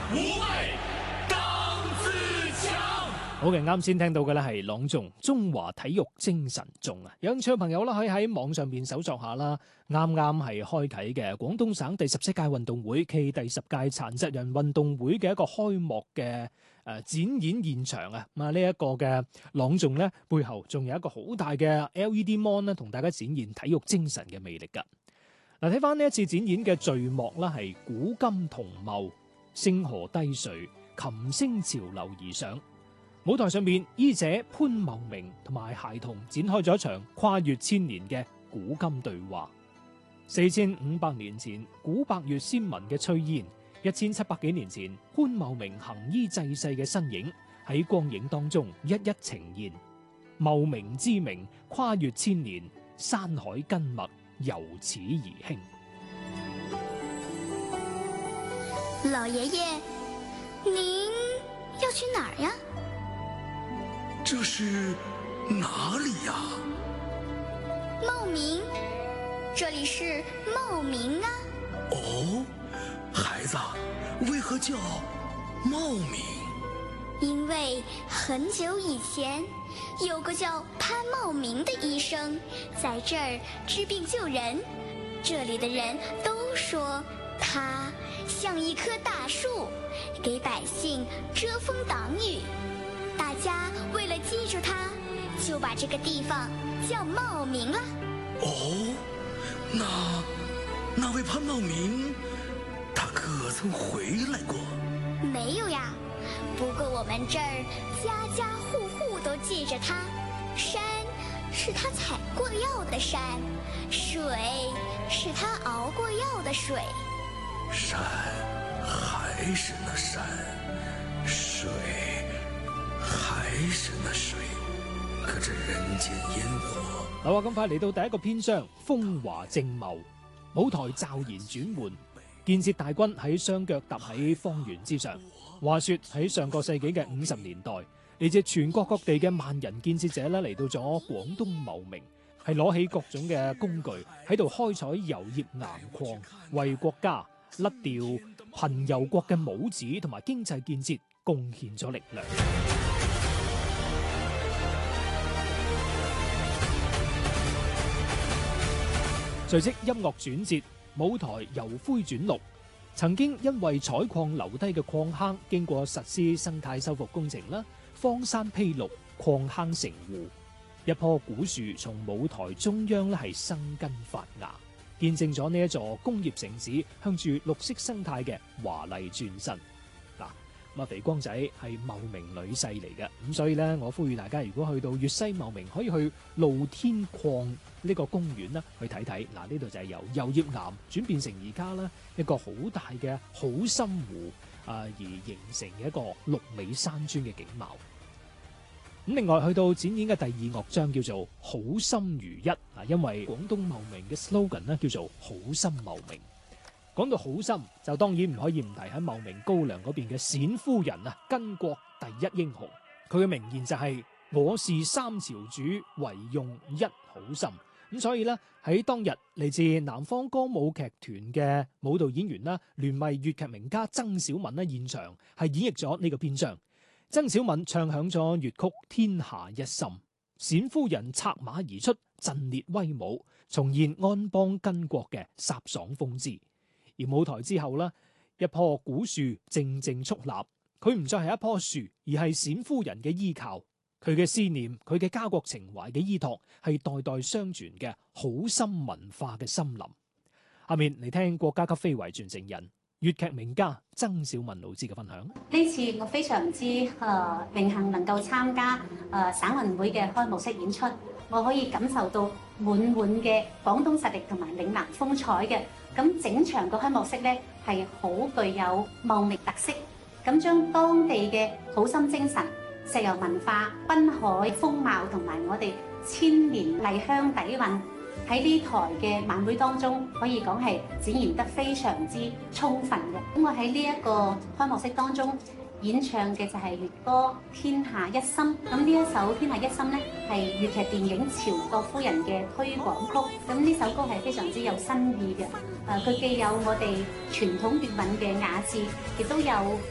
無畏當自強。 好嘅，啱先聽到嘅咧係朗誦《中華體育精神頌》啊！有興趣嘅朋友啦，可以喺網上邊搜索下啦。啱啱係開啟嘅廣東省第14屆運動會暨第10屆殘疾人運動會嘅一個開幕嘅展演現場啊！咁啊呢一個嘅朗誦咧，背後仲有一個好大嘅 LED mon 咧，同大家展現體育精神嘅魅力㗎。嗱，睇翻呢一次展演嘅序幕啦，係古今同茂，星河低垂，琴聲潮流而上。舞台上面，醫者潘茂銘同埋孩童展開咗一場跨越千年嘅古今對話。4500年前，古百越先民嘅炊煙；1700幾年前，潘茂銘行醫濟世嘅身影喺光影當中一一呈現。茂名之名跨越千年，山海根脈由此而興。 老爺爺，您要去哪兒呀？ 這是哪裏呀？ 茂名，這裏是茂名啊。 哦，孩子，為何叫茂名？ 因為很久以前，有個叫潘茂名的醫生，在這兒治病救人。這裏的人都說他像一棵大樹，給百姓遮風擋雨。大家為了記住他，就把這個地方叫茂名了。 哦，那位潘茂名，他可曾回來過？ 沒有呀，不過我們這兒家家戶戶都記着他。山是他採過藥的山，水是他熬過藥的水。 山還是那山，水還是那水，可這人間煙火。 好啊，咁快嚟到第一個篇章，風華正茂，舞台驟然轉換，建設大軍喺雙腳踏喺方圓之上。話說喺上個世紀嘅50年代，嚟自全國各地嘅萬人建設者咧嚟到咗廣東茂名，係攞起各種嘅工具喺度開採油業岩礦，為國家甩掉貧油國嘅帽子同埋經濟建設貢獻咗力量。隨即音樂轉折，舞台由灰轉綠。曾經因為採礦留低嘅礦坑，經過實施生態修復工程啦，荒山披綠，礦坑成湖。一棵古樹從舞台中央咧係生根發芽，見證咗呢一座工業城市向住綠色生態嘅華麗轉身。咁肥光仔係茂名女婿嚟嘅，咁所以咧，我呼籲大家如果去到粵西茂名，可以去露天礦呢個公園啦，去睇睇。嗱，呢度就係由油業岩轉變成而家啦一個好大嘅好深湖而形成嘅一個綠尾山磚嘅景貌。咁另外去到展演嘅第二樂章叫做好心如一，因為廣東茂名嘅 slogan 呢叫做好心茂名。講到好心，就當然唔可以唔提喺茂名高粱嗰邊嘅冼夫人啊，巾幗第一英雄。佢嘅名言就係我是三朝主，唯用一好心。咁所以呢，喺當日嚟自南方歌舞劇團嘅舞蹈演員啦，聯袂粵劇名家曾小敏呢，現場係演繹咗呢個篇章。曾小敏唱響咗粵曲《天下一心》，冼夫人策馬而出，陣列威武，重現安邦巾幗嘅颯爽風姿。而舞台之後呢，一棵古樹靜靜矗立，佢唔再係一棵樹，而係冼夫人嘅依靠。佢嘅思念，佢嘅家國情懷嘅依託，係代代相傳嘅好心文化嘅森林。下面嚟聽國家級非遺傳承人粵劇名家曾小敏老師嘅分享。 呢次我非常之榮幸能夠參加省運會嘅開幕式演出，我可以感受到滿滿嘅廣東實力同埋嶺南風采嘅。咁整場個開幕式咧係好具有茂名特色，咁將當地嘅好心精神、石油文化、濱海風貌同埋我哋千年麗香底蘊喺呢台嘅晚會當中，可以講係展現得非常之充分嘅。咁我喺呢一個開幕式當中演唱嘅就係粵歌《天下一心》。咁呢一首《天下一心》呢，係粵劇電影《曹國夫人》嘅推廣曲。咁呢首歌係非常之有新意嘅。佢既有我哋傳統粵韻嘅雅致，亦都有